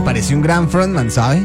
parece un gran frontman, ¿sabe?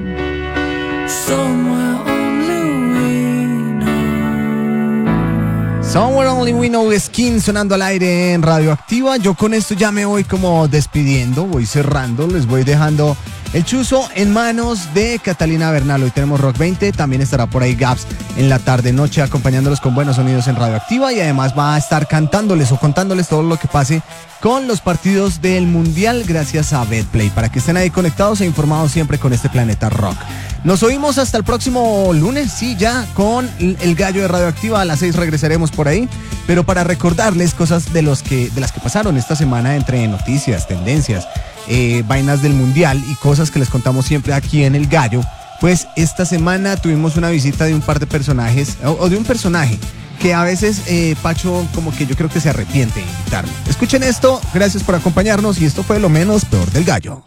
Somewhere Only We Know Skin sonando al aire en Radioactiva. Yo con esto ya me voy como despidiendo, voy cerrando, les voy dejando el chuzo en manos de Catalina Bernal. Hoy tenemos Rock 20, también estará por ahí Gaps en la tarde-noche acompañándolos con buenos sonidos en Radioactiva y además va a estar cantándoles o contándoles todo lo que pase con los partidos del Mundial gracias a Betplay, para que estén ahí conectados e informados siempre con este Planeta Rock. Nos oímos hasta el próximo lunes, sí, ya con el gallo de Radioactiva. A las 6 regresaremos por ahí, pero para recordarles cosas de las que pasaron esta semana entre noticias, tendencias, vainas del Mundial y cosas que les contamos siempre aquí en El Gallo. Pues esta semana tuvimos una visita de un par de personajes, o de un personaje que a veces Pacho como que yo creo que se arrepiente de invitarme. Escuchen esto, gracias por acompañarnos y esto fue lo menos peor del gallo.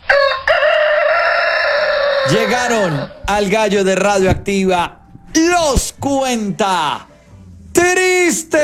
Llegaron al gallo de Radioactiva los cuenta tristes.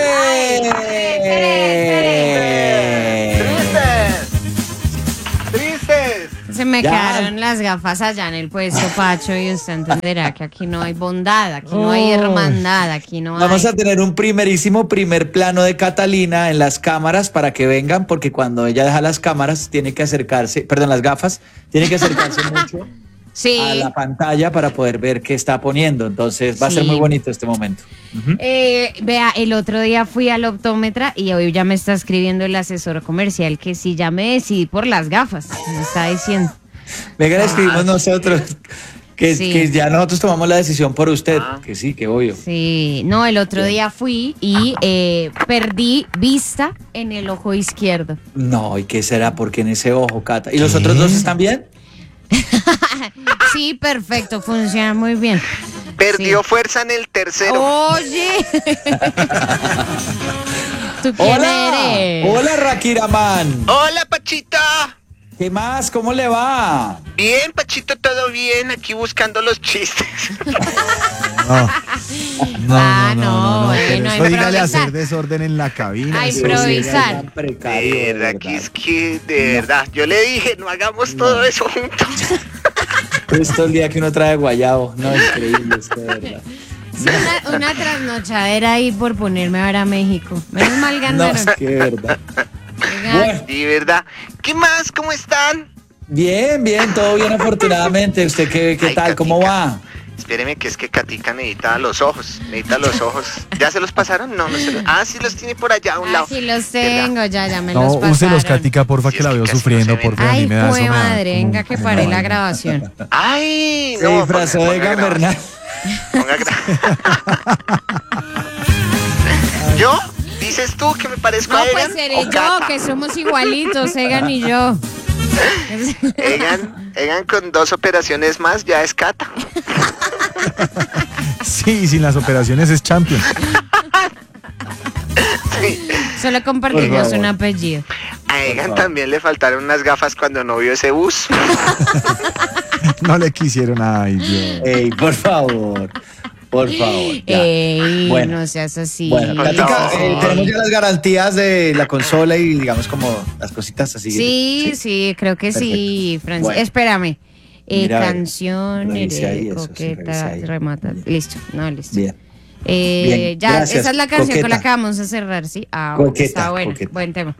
Se me quedaron las gafas allá en el puesto, Pacho, y usted entenderá que aquí no hay bondad, aquí no hay hermandad, aquí no hay... Vamos a tener un primer plano de Catalina en las cámaras para que vengan, porque cuando ella deja las cámaras tiene que acercarse, las gafas, tiene que acercarse mucho sí. a la pantalla para poder ver qué está poniendo. Entonces va a ser muy bonito este momento. Vea, el otro día fui al optómetra y hoy ya me está escribiendo el asesor comercial que sí, ya me decidí por las gafas, me está diciendo. Venga, le escribimos nosotros que ya nosotros tomamos la decisión por usted, que sí, que obvio. Sí, no, el otro día fui y perdí vista en el ojo izquierdo. No, ¿y qué será? Porque en ese ojo, Cata. ¿Y los otros dos están bien? Sí, perfecto, funciona muy bien. Perdió fuerza en el tercero. Oye. ¿Tú quién eres? Hola, Rakiraman. Hola, Pachito. ¿Qué más? ¿Cómo le va? Bien, Pachito, todo bien. Aquí buscando los chistes. No, bueno, eso dígale a hacer desorden en la cabina. A improvisar. De verdad, de verdad. Yo le dije, no hagamos todo eso juntos. Esto el día que uno trae guayabo. No, increíble, es que de verdad. Sí, una trasnochadera ahí por ponerme a ver a México. Menos mal ganaron. No, es que de verdad. Bueno. Sí, ¿verdad? ¿Qué más? ¿Cómo están? Bien, todo bien afortunadamente. ¿Usted qué tal? Katica. ¿Cómo va? Espéreme que es que Katica necesita los ojos. ¿Ya se los pasaron? No se los... Ah, sí los tiene por allá a un lado. Sí los tengo, ya me no, los pasaron. No, úselos, Katica, porfa, que la veo sufriendo, porfa. Ay, a mí me da fue eso, madre, venga que paré la grabación. Ay, Se disfrazó de Gambernal. ¿Yo? ¿Dices tú que me parezco a Egan? No, pues seré yo, que somos igualitos, Egan y yo. Egan con 2 operaciones más ya es Cata. Sí, sin las operaciones es champion. Sí. Solo compartimos un apellido. A Egan también le faltaron unas gafas cuando no vio ese bus. No le quisieron, ay Dios. Ey, por favor. Ey, bueno, no seas así. Bueno, Katica, tenemos ya las garantías de la consola y digamos como las cositas así. Sí, creo que perfecto. Sí, Francis. Bueno. Espérame. Mira, canción, coqueta, remata. Listo, listo. Bien, ya, gracias. Esa es la canción coqueta. Con la que vamos a cerrar, ¿sí? Coqueta, está bueno, coqueta. Buen tema.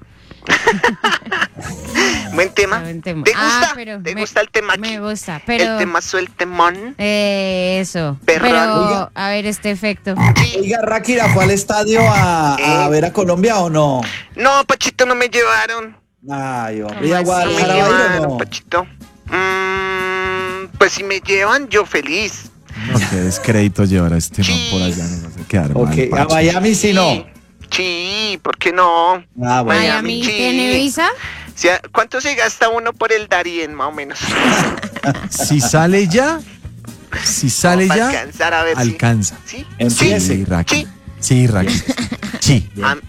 Buen tema. ¿Te gusta? ¿Te gusta el tema aquí? Me gusta, pero... El tema sueltemón. Eso. Perrón. Pero, oiga, a ver, este efecto. Oiga, Rakira, ¿fue al estadio a ver a Colombia o no? No, Pachito, no me llevaron. Ay, hombre, ¿y a Guadalajara va a ir o no? Pachito. Pues si me llevan, yo feliz. No, qué descrédito llevar a este man por allá, no se quedar mal, a Miami sí no. Sí, ¿por qué no? Bueno. ¿Miami tiene visa? ¿Cuánto se gasta uno por el Darien, más o menos? Si sale ya, alcanzar, a ver alcanza. ¿Sí? Sí, Raki. Sí, Raki. Sí.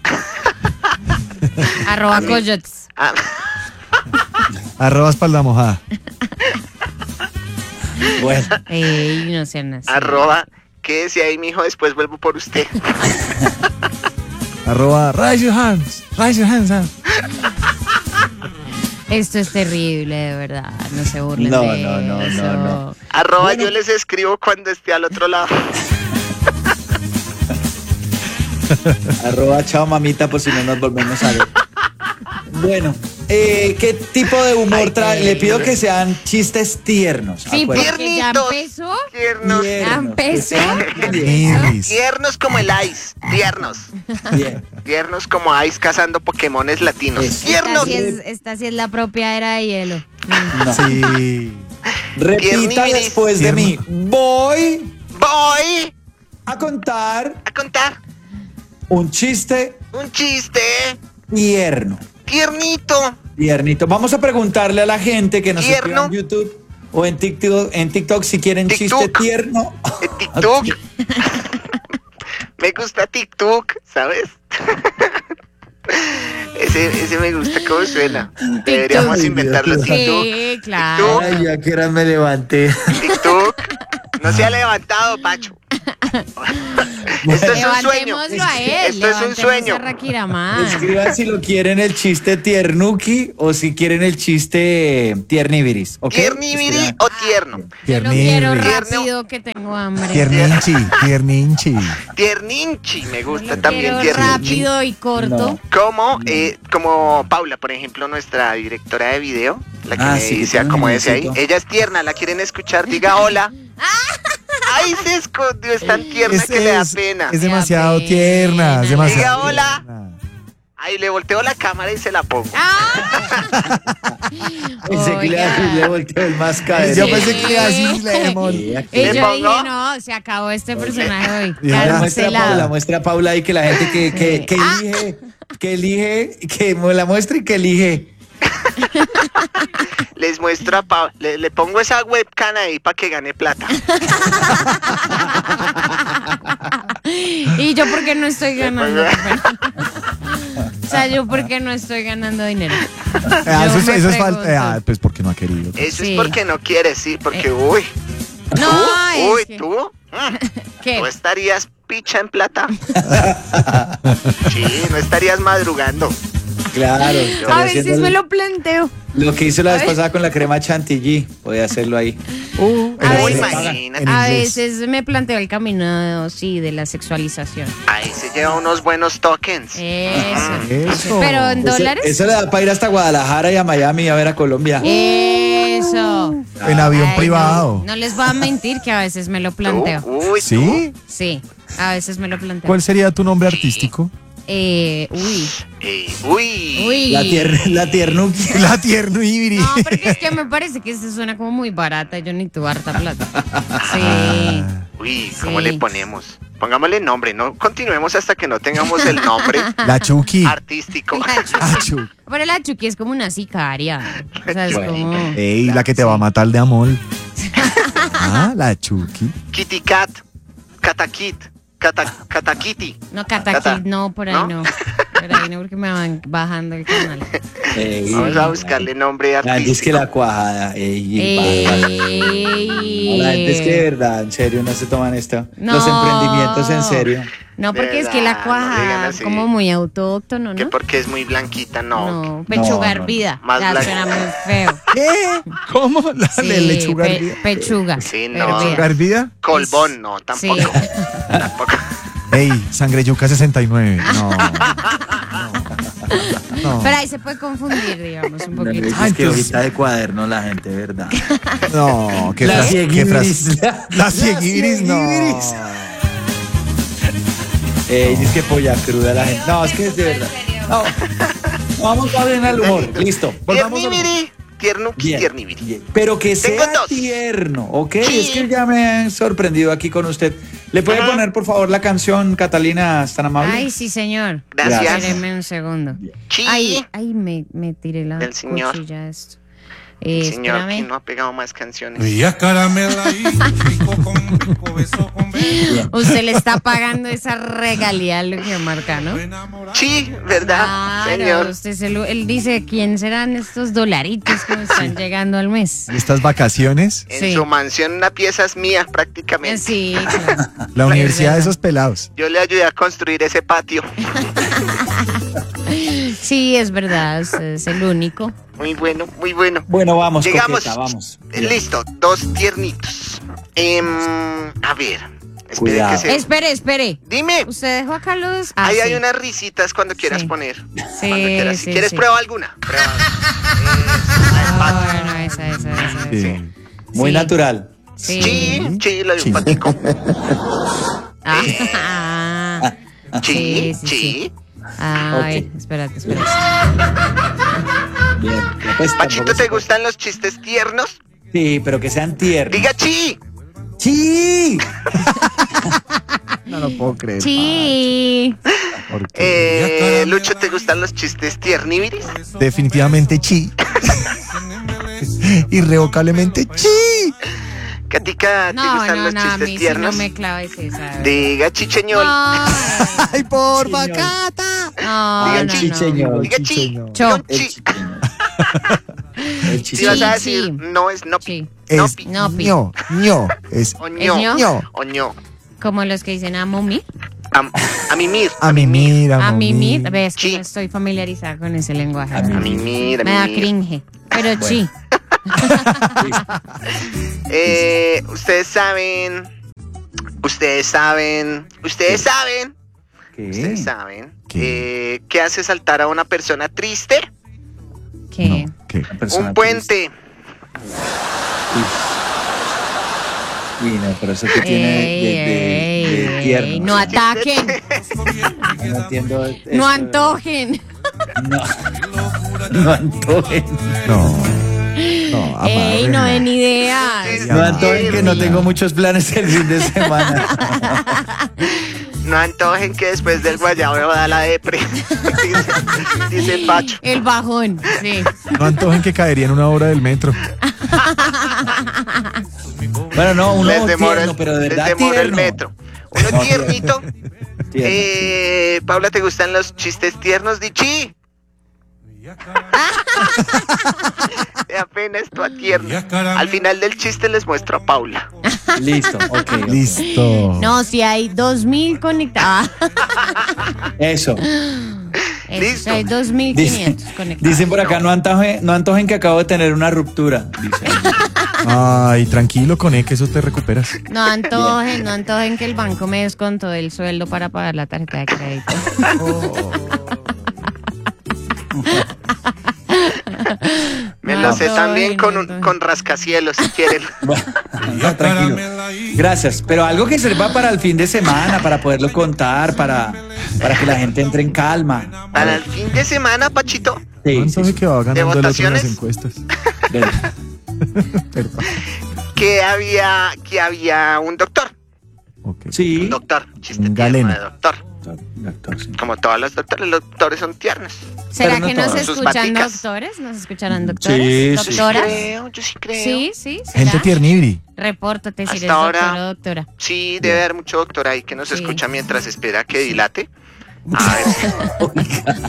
@ Coyotes. @ espalda mojada. Bueno. Ey, no sean así. @ quédese ahí, mijo, después vuelvo por usted. @ raise your hands. Esto es terrible, de verdad. No se burlen de eso. No. Yo les escribo cuando esté al otro lado. Chao mamita, por si no nos volvemos a ver. Bueno, ¿qué tipo de humor trae? Le pido que sean chistes tiernos. Sí, porque ya empezó. Tiernos. Ya empezó. Tiernos como el Ice. Tiernos. Bien. Tiernos como Ice cazando Pokémones latinos. Tiernos. Esta sí es la propia era de hielo. No. Sí. Repita después de mí. Voy a contar un chiste tierno. Tiernito. Vamos a preguntarle a la gente que nos escriba en YouTube o en TikTok si quieren chiste tierno. TikTok. Me gusta TikTok, ¿sabes? Ese me gusta cómo suena. Deberíamos inventarlo. TikTok. Sí, claro. Ay, ya que ahora me levanté. TikTok. No se ha levantado, Pacho. Esto es un sueño. A él. Esto es un sueño. Escriban si lo quieren el chiste tiernuki o si quieren el chiste tiernibiris. ¿Okay? ¿Tiernibiri o tierno? Yo lo quiero rápido, que tengo hambre. Tierninchi. Me gusta también. Tierninchi. Rápido y corto. No. Como Paula, por ejemplo, nuestra directora de video, la que me dice como ese ahí. Ella es tierna, ¿la quieren escuchar? Diga hola. Ay, se escondió, es tan tierna que le da pena. Es demasiado tierna. Diga hola. Ay, le volteo la cámara y se la pongo. Pensé que le volteo el más cadero. Yo pensé que le iba a decir Lemon. Y yo dije, no, se acabó este personaje hoy. Muestra a Paula ahí que la gente que elige, que la muestre y que elige. Les muestro a Paula, le pongo esa webcam ahí para que gane plata. ¿Y yo por qué no estoy ganando? O sea, ¿yo por qué no estoy ganando dinero? Eso es falta. Pues porque no ha querido. Eso es porque no quieres, sí, porque ¿tú? ¿Qué? ¿Tú estarías picha en plata? Sí, no estarías madrugando. Claro. A veces me lo planteo. Lo que hizo la vez pasada con la crema chantilly, podía hacerlo ahí. A veces me planteo el camino, de la sexualización. Ahí se lleva unos buenos tokens. Eso. Pero en dólares. Eso le da para ir hasta Guadalajara y a Miami a ver a Colombia. Eso. En avión privado. No les voy a mentir que a veces me lo planteo. ¿Sí? Sí, a veces me lo planteo. ¿Cuál sería tu nombre artístico? La tiernuki. La tiernuibiri. No, porque es que me parece que se suena como muy barata. Yo ni tu harta plata. Sí. ¿Cómo le ponemos? Pongámosle nombre, no continuemos hasta que no tengamos el nombre. La Chucky. Artístico. Pero la Chucky es como una sicaria. O sea, es como. La que te va a matar de amor. La Chucky. Kitty Cat. Katakit. Katakiti. No, Katakit, no, por ahí no. Por ahí no, porque me van bajando el canal. Vamos a buscarle nombre artístico. Es que la cuajada. La gente es que de verdad, en serio, no se toman esto. No. Los emprendimientos en serio. No, porque es que la cuajada es como muy autóctono, ¿no? Que porque es muy blanquita, no. No, pechuga hervida. Ya suena muy feo. ¿Qué? ¿Cómo? La lechuga hervida. Pechuga. Sí, no. ¿Pechuga hervida? Colbón, no, tampoco. Sí. Tampoco. Sangre yuca 69. No. Pero ahí se puede confundir, digamos, un poquito. Es que ahorita de cuaderno la gente, ¿verdad? No, que la cieguiris. La cieguiris, no. Es que polla cruda la gente. No, es que es de verdad. No. Vamos a ver al humor. Listo. Tiernibiri. Pero que sea tierno, ¿ok? Sí. Es que ya me han sorprendido aquí con usted. ¿Le puede poner, por favor, la canción, Catalina, tan amable? Ay, sí, señor. Gracias. Espéreme un segundo. Sí. Ay, me tiré la cuchilla esto. El señor que no ha pegado más canciones. Usted le está pagando esa regalía al que marca, ¿no? Sí, ¿verdad, señor? Él dice, ¿quién serán estos dolaritos que me están llegando al mes? ¿Estas vacaciones? En su mansión una pieza es mía prácticamente. Sí, claro. La universidad de esos pelados. Yo le ayudé a construir ese patio. Sí, es verdad, es el único. Muy bueno, muy bueno. Bueno, vamos, llegamos. Coqueta, vamos. Listo, 2 tiernitos. A ver. Espere. Dime. ¿Usted dejó acá los...? Ahí hay unas risitas cuando quieras poner. Sí, cuando quieras. Si quieres, sí. prueba alguna. Bueno, esa. Sí. Muy natural. Sí, lo de un patico. Sí. Ay, Okay. espérate. Bien. Pues, Pachito, ¿te gustan los chistes tiernos? Sí, pero que sean tiernos. Diga chi. ¡Sí! No lo puedo creer. Sí. Lucho, ¿te gustan los chistes tierníbiris? Definitivamente chi. Irrevocablemente chi. Katica, ¿te gustan los chistes a mí tiernos? Si no me claves esa. Diga chicheñol. Ay, porfa, Cata. Diga chicheñol. Diga chi. Cho. El Si vas a decir no es nopi. Es Nopi. ño. Es Oño. Oño. Como los que dicen a mimir. A mimir. a mimir. A mimir. Ves que Sí. no estoy familiarizada con ese lenguaje. A ¿verdad? mimir. Me da cringe. Pero sí. Ustedes saben. ¿Qué hace saltar a una persona triste? ¿Qué? ¿Qué? Un puente. Uy, no, pero eso que tiene de tierno. No ataquen. No entiendo esto. No antojen. No antojen. No, Ey, no den ideas. No antojen que no tengo muchos planes el fin de semana. No antojen que después del guayabo da la depre. dice el Pacho. El bajón, sí. No antojen que caería en una hora del metro. Bueno, no, uno Les demora tierno, pero de verdad les demora el tierno. metro. Uno No, tiernito. Tierno. Paula, ¿te gustan los chistes tiernos, Dichi? Apenas tú a tierno. Al final del chiste les muestro a Paula. Listo, ok. Listo. No, si hay 2000 conectados. Eso. Listo. Si hay 2500 conectados. Dicen por acá, no antojen que acabo de tener una ruptura. Dicen. Ay, tranquilo, Coné, que eso te recuperas. No antojen que el banco me descontó el sueldo para pagar la tarjeta de crédito. Me lo sé también con rascacielos, si quieren. No, tranquilo. Gracias. Pero algo que sirva para el fin de semana, para poderlo contar, para que la gente entre en calma. Para el fin de semana, Pachito. Sí, ¿Cuánto es que va ganando el otro en las votaciones? encuestas? Perdón. Que había un doctor. Ok. Sí. Un doctor. Chiste Un tierno galeno. de doctor. Doctor, sí. Como todos los doctores son tiernos. ¿Será Pero no que nos todos. Sus escuchan baticas. doctores? ¿Nos escucharán doctores? Sí, sí. ¿Doctoras? Yo sí creo. Sí, Gente ¿será? tiernibri. Repórtate si Hasta eres ahora- doctor o doctora. Sí, debe haber mucho doctor ahí que nos Sí. escucha mientras espera que dilate. A ver.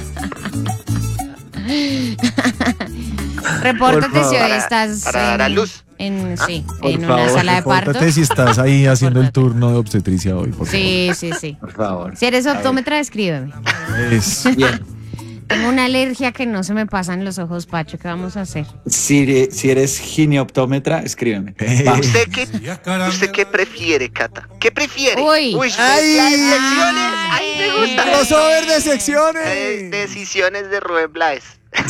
Repórtate si hoy Para- estás para dar a luz. en por una favor, sala de partos. Repórtate si estás ahí haciendo el turno de obstetricia hoy, por favor. Sí. Por favor. Si eres optómetra, escríbeme. Es- Bien. Tengo una alergia que no se me pasan los ojos, Pacho. ¿Qué vamos a hacer? Si eres gineoptómetra, escríbeme. Va. ¿Usted qué prefiere, Cata? ¿Qué prefiere? Uy. ¡Ay! las secciones. ¡Ay, me gusta! ¡Crossover de secciones! Decisiones de Rubén Blades.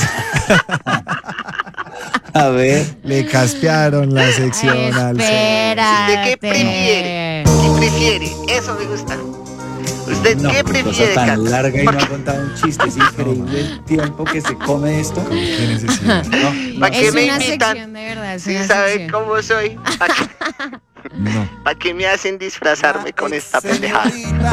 A ver. Le caspearon la sección al Espera. ¿Usted qué prefiere? ¿Qué prefiere? Eso me gusta. ¿Usted No, qué qué cosa prefiere, tan Cata? larga y no Porque- ha contado un chiste. Es increíble el tiempo que se come esto. ¿Qué necesidad? No, ¿Para qué Es me una invitan? sección de verdad. Es ¿Sí una sabe sección. cómo soy? No. ¿Para qué me hacen disfrazarme con esta pendejada?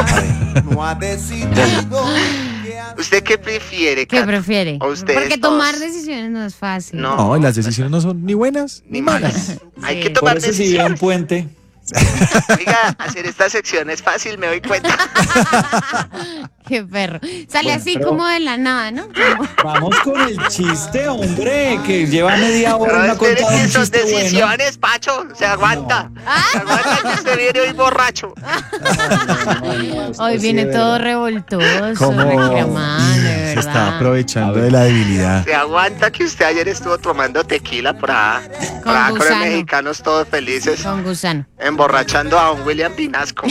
¿Usted qué prefiere, ¿Qué Cata? prefiere? ¿O ustedes Porque todos? tomar decisiones no es fácil. No. No, y las decisiones no son ni buenas ni malas. Hay Sí. que Por tomar eso si veo un decisiones. puente. Oiga, hacer esta sección es fácil, me doy cuenta. Qué perro. Sale así como de la nada, ¿no? Vamos con el chiste, hombre, que lleva media hora y no ha contado un sus chiste decisiones, bueno. Pacho, se aguanta. Se aguanta que usted viene hoy borracho. Hoy viene todo revoltoso, reclamando, de verdad. Se está aprovechando de la debilidad. Se aguanta que usted ayer estuvo tomando tequila por ahí. Con los mexicanos todos felices. Con gusano. Emborrachando a un William Pinasco.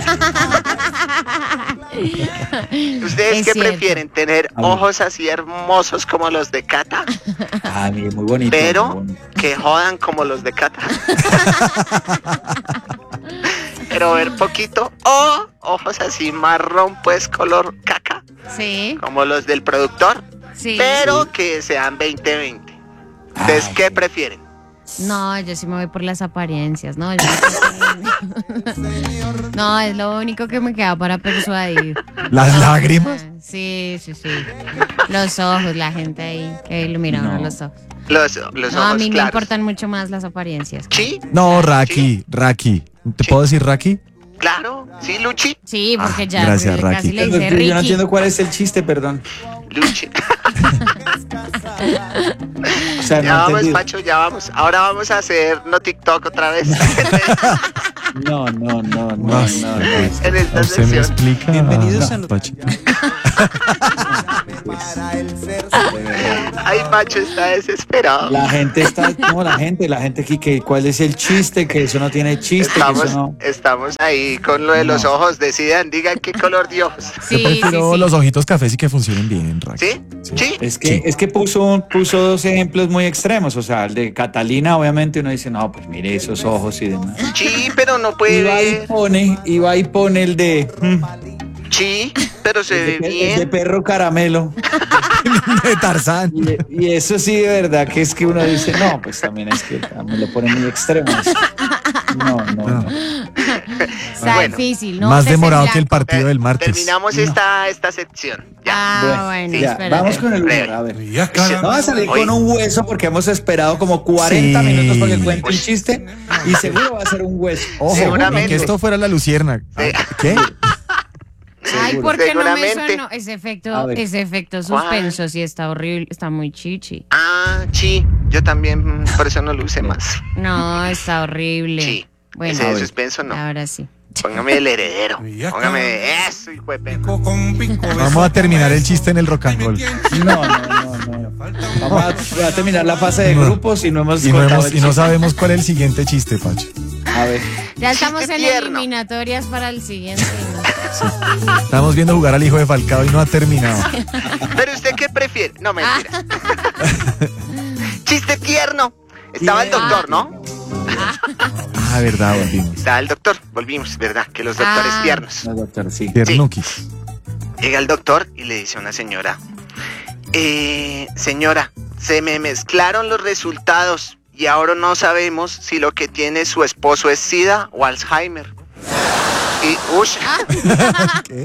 ¿Ustedes qué prefieren? ¿Tener ojos así hermosos como los de Cata? Ah, muy bonito. Pero muy bonito. Que jodan como los de Cata. Pero ver poquito. O ojos así marrón, pues color caca. Sí. Como los del productor. Sí. Pero que sean 20-20. ¿Ustedes qué prefieren? No, yo sí me voy por las apariencias, ¿no? No, es lo único que me queda para persuadir. ¿Las lágrimas? Sí. Los ojos, la gente ahí que iluminaron los ojos. Los ojos, a mí me importan mucho más las apariencias. ¿Sí? No, Raki. ¿Te puedo decir Raki? Claro, sí, Luchi. Sí, porque ya gracias, casi le dice Yo Ricky. no entiendo cuál es el chiste, perdón. Luchi. O sea, ya vamos, Pacho, ya vamos. Ahora vamos a hacer no TikTok otra vez. No. En esta ¿Se me sección. explica? Bienvenidos a Pachito. Ay, Pacho está desesperado. La gente está, como la gente aquí, que cuál es el chiste, que eso no tiene chiste, que eso no. Estamos ahí con lo de los ojos. Decidan, digan qué color de ojos. Yo prefiero los ojitos cafés y que funcionen bien, Raki. ¿Sí? Es que puso dos ejemplos muy extremos, o sea, el de Catalina, obviamente uno dice, no, pues mire esos ojos y demás. Sí, pero no puede ver. Y va y pone el de... Sí, pero se ve bien. El de perro caramelo. De Tarzán. Y eso sí, de verdad, que es que uno dice, no, pues también es que me lo pone muy extremo. No. Está difícil, ¿no? Más demorado que el partido del martes. Terminamos esta sección. Ya. Bueno, ya, vamos con el humor, a ver. Vamos a salir con un hueso porque hemos esperado como 40 minutos porque cuente un chiste y seguro va a ser un hueso. Ojo, seguramente. que esto fuera la lucierna. ¿Qué? Ay, ¿por qué no me sonó? Ese efecto suspenso sí está horrible, está muy chichi. Sí, yo también por eso no lo usé más. No, está horrible. Sí, bueno, ese de suspenso no. Ahora sí. Póngame el heredero. Póngame eso, hijo de perro. Vamos a terminar el chiste en el rock and roll. No. Vamos a terminar la fase de grupos y no hemos y no sabemos cuál es el siguiente chiste, Pacho. A ver. Ya estamos en eliminatorias para el siguiente. Sí. Estamos viendo jugar al hijo de Falcao y no ha terminado. ¿Pero usted qué prefiere? No, mentira. Chiste tierno. Estaba el doctor, ¿no? Verdad, volvimos. Estaba el doctor, volvimos, ¿verdad? Que los doctores tiernos. Los doctores, sí. Tiernuquis. Llega el doctor y le dice a una señora, señora, se me mezclaron los resultados y ahora no sabemos si lo que tiene su esposo es SIDA o Alzheimer. Y, ¿Qué?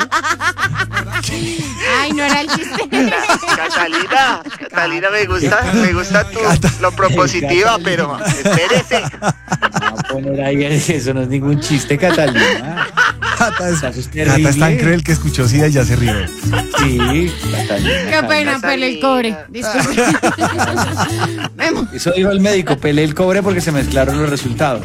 Ay, no era el chiste. Catalina, me gusta lo propositiva, pero espérese. Vamos a poner ahí, eso no es ningún chiste, Catalina. Cata es tan cruel que escuchó SIDA y ya se rió. Sí, Catalina. Qué pena, pelé el cobre. Disculpe. Eso dijo el médico, pelé el cobre porque se mezclaron los resultados.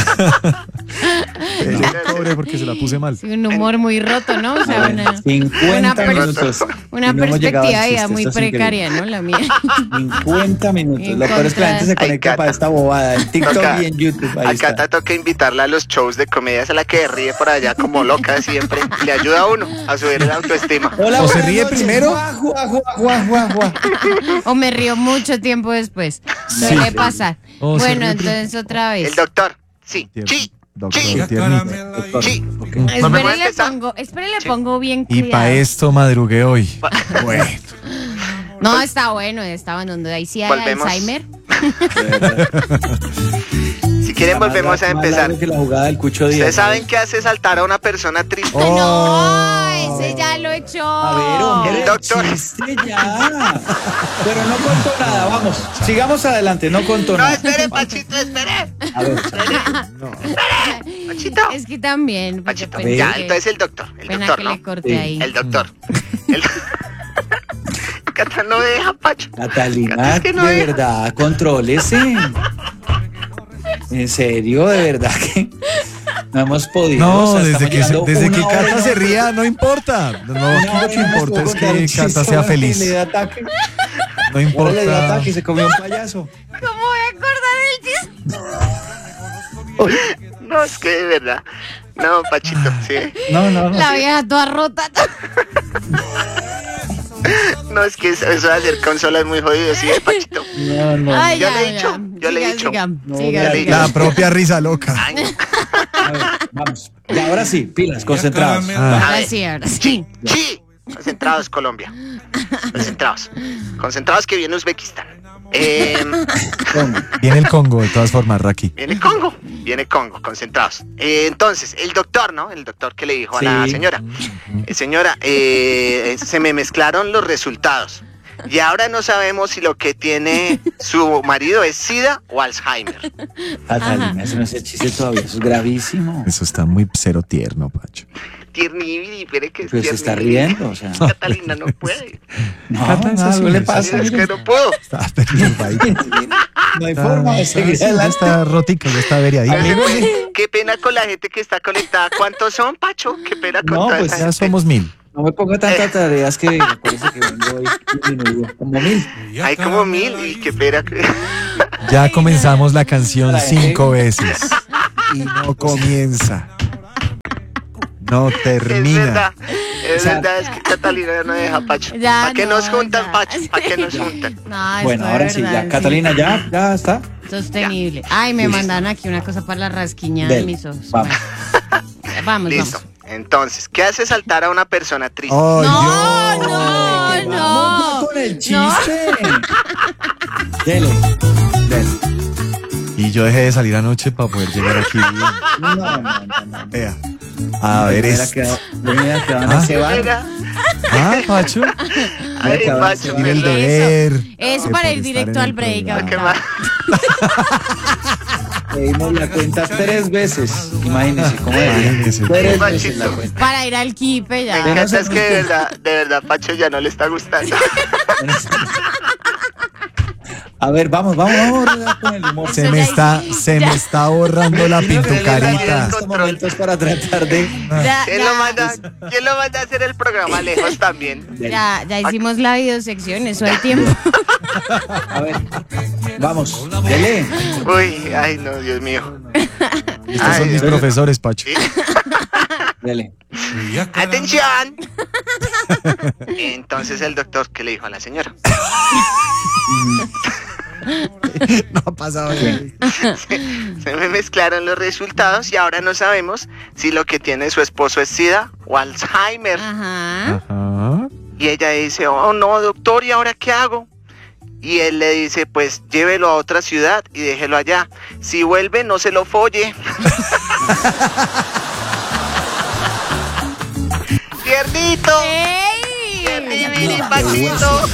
Pelé el cobre porque se la puse mal. Sí, un humor muy roto, ¿no? O sea, 50 minutos. Una perspectiva ya muy precaria, ¿no? La mía. 50 minutos. Lo peor es que la gente se conecta para esta bobada en TikTok y en YouTube. Ahí acá te toca invitarla a los shows de comedia, a la que ríe por allá como loca siempre. Le ayuda a uno a subir la autoestima. Hola, o se ríe primero o me río mucho tiempo después. Suele pasar. Bueno, entonces otra vez. El doctor, sí. Doctor, sí. Espere, le pongo bien cuidado. Y para esto madrugué hoy. Bueno. No, está bueno donde ahí sí hay Alzheimer. Si quieren volvemos a empezar. Que la jugada del Cucho Díaz. ¿Ustedes saben qué hace saltar a una persona triste? No, ese ya lo echó. A ver, hombre, doctor. Chiste ya. Pero no contó nada, vamos. Sigamos adelante, no contó nada. No, espere, Pachito, espere. A ver. No. Pachito. Es que también. Pachito. Ya, entonces el doctor. Pena que ¿no? le corté ahí. El doctor. Cata no deja, Pacho. Catalina, es que no de deja. Verdad, contrólese. En serio, de verdad que no hemos podido. No, desde que Cata se ría, no importa. Lo que importa es que Cata sea feliz. No importa. Le dio ataque y se comió un payaso. ¿Cómo voy a acordar del chiste? No, es que de verdad. No, Pachito, sí. No. La vieja toda rota. No, es que eso de hacer consolas muy jodido, ¿sí, Pachito? No. Ay, yo le he dicho. Siga. La propia risa loca. A ver, vamos. Y ahora sí, pilas, concentrados. Ahora sí. Sí. Concentrados, Colombia. Concentrados que viene Uzbekistán. Viene el Congo, de todas formas, Raki. Viene Congo, concentrados. Entonces, el doctor, ¿no? El doctor que le dijo a la señora. Señora, se me mezclaron los resultados. Y ahora no sabemos si lo que tiene su marido es SIDA o Alzheimer. Catalina, eso no es el chiste todavía, eso es gravísimo. Eso está muy cero tierno, Pacho. Tiernibiri, pero que pues se está riendo, o sea. Catalina no puede. No le pasa. Es que no puedo. Está perturbadito. No hay forma de seguir adelante. Está rotico, ya está averiadito. Qué pena con la gente que está conectada. ¿Cuántos son, Pacho? Qué pena con toda pues esa ya gente. somos 1000. No me ponga tantas tareas que parece que vengo hoy disminuido. Como 1000. Hay como 1000 y qué pena. Ya comenzamos la canción 5 veces. Y no comienza. No termina. Es verdad, es que Catalina no deja, Pacho. ¿Para qué nos juntan, Pacho? ¿Para qué nos juntan? No, bueno, ahora sí, ya. Catalina, ya está. Sostenible. Ay, me mandan aquí una cosa para la rasquiña de mis ojos. Vamos. Vamos. Listo. Entonces, ¿qué hace saltar a una persona triste? Oh, no. Con el chiste. Dele. Y yo dejé de salir anoche para poder llegar aquí bien. No. Vea. A ver, Pacho. Ay, Pacho. Tiene el deber. Eso para ir directo al break. Pedimos la cuenta 3 veces. Imagínense cómo es. 3 veces la cuenta. Para ir al kipe ya. Me encanta, es que de verdad, Pacho ya no le está gustando. A ver, vamos con el humor. Se me está borrando la pintucarita. Estos momentos para tratar de... ¿Quién lo manda a hacer el programa lejos también? Ya hicimos la videosección, eso hay tiempo. A ver, vamos, dele. Uy, ay no, Dios mío. Estos son mis profesores, Pacho. Dele. ¡Atención! Entonces el doctor, ¿qué le dijo a la señora? No ha pasado bien. Se me mezclaron los resultados y ahora no sabemos si lo que tiene su esposo es SIDA o Alzheimer. Ajá. Y ella dice, oh no, doctor, ¿y ahora qué hago? Y él le dice, pues llévelo a otra ciudad y déjelo allá. Si vuelve, no se lo folle. ¡Tiernito! ¡Ey! ¡Tiernito, Pachito!